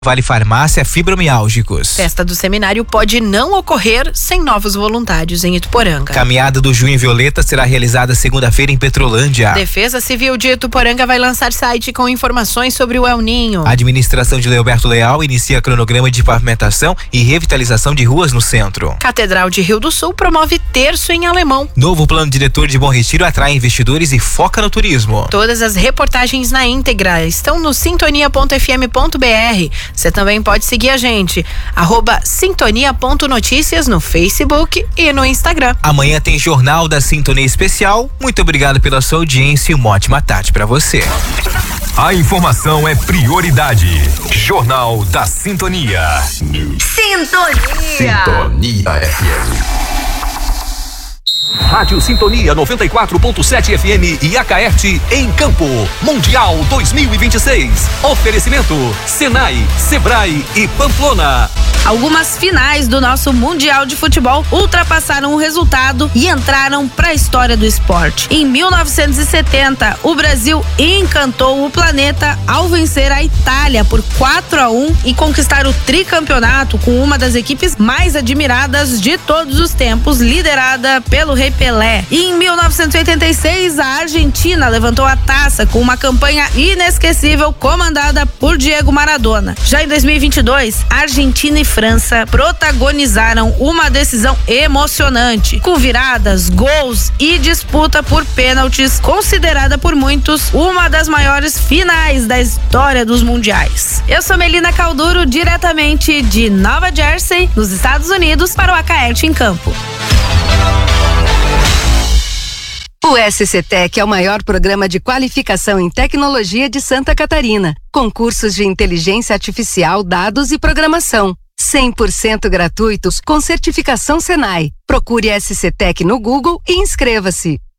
Vale Farmácia Fibromiálgicos. Festa do Seminário pode não ocorrer sem novos voluntários em Ituporanga. Caminhada do Junho Violeta será realizada segunda-feira em Petrolândia. Defesa Civil de Ituporanga vai lançar site com informações sobre o El Ninho. A administração de Leoberto Leal inicia cronograma de pavimentação e revitalização de ruas no centro. Catedral de Rio do Sul promove terço em alemão. Novo plano diretor de Bom Retiro atrai investidores e foca no turismo. Todas as reportagens na íntegra estão no sintonia.fm.br. Você também pode seguir a gente, @sintonia.noticias no Facebook e no Instagram. Amanhã tem Jornal da Sintonia Especial. Muito obrigado pela sua audiência e uma ótima tarde para você. A informação é prioridade. Jornal da Sintonia. Sintonia FM. Rádio Sintonia 94.7 FM e Acaerte em Campo. Mundial 2026. Oferecimento Senai, Sebrae e Pamplona. Algumas finais do nosso Mundial de Futebol ultrapassaram o resultado e entraram para a história do esporte. Em 1970, o Brasil encantou o planeta ao vencer a Itália por 4-1 e conquistar o tricampeonato com uma das equipes mais admiradas de todos os tempos, liderada pelo Rei Pelé. E em 1986, a Argentina levantou a taça com uma campanha inesquecível comandada por Diego Maradona. Já em 2022, Argentina e França protagonizaram uma decisão emocionante, com viradas, gols e disputa por pênaltis, considerada por muitos uma das maiores finais da história dos mundiais. Eu sou Melina Calduro, diretamente de Nova Jersey, nos Estados Unidos, para o Acaerte em Campo. O SCTech é o maior programa de qualificação em tecnologia de Santa Catarina, com cursos de inteligência artificial, dados e programação. 100% gratuitos com certificação Senai. Procure SCTech no Google e inscreva-se.